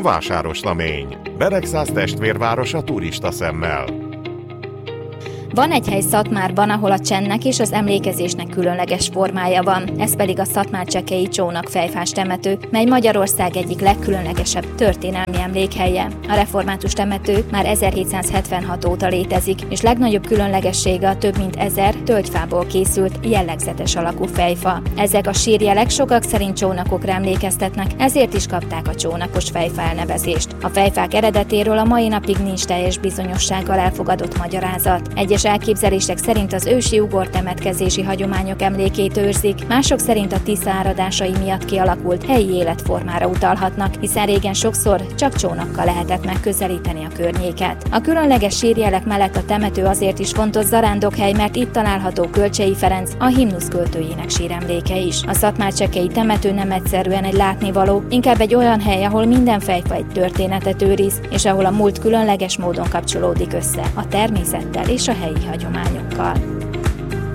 Vásárosnamény. Beregszász testvérvárosa turista szemmel. Van egy hely Szatmárban, ahol a csendnek és az emlékezésnek különleges formája van, ez pedig a szatmárcsekei csónakfejfás temető, mely Magyarország egyik legkülönlegesebb történelmi emlékhelye. A református temető már 1776 óta létezik, és legnagyobb különlegessége a több mint 1000 tölgyfából készült jellegzetes alakú fejfa. Ezek a sírjelek sokak szerint csónakokra emlékeztetnek, ezért is kapták a csónakos fejfa elnevezést. A fejfák eredetéről a mai napig nincs teljes bizonyossággal elfogadott magyarázat. Egyes elképzelések szerint az ősi ugor temetkezési hagyományok emlékét őrzik, mások szerint a Tisza áradásai miatt kialakult helyi életformára utalhatnak, hiszen régen sokszor csak csónakkal lehetett megközelíteni a környéket. A különleges sírjelek mellett a temető azért is fontos zarándokhely, mert itt található Kölcsey Ferenc, a himnusz költőjének síremléke is. A szatmárcsekei temető nem egyszerűen egy látnivaló, inkább egy olyan hely, ahol minden fejfa egy történetet őriz, és ahol a múlt különleges módon kapcsolódik össze a természettel és a helyi hagyományokkal.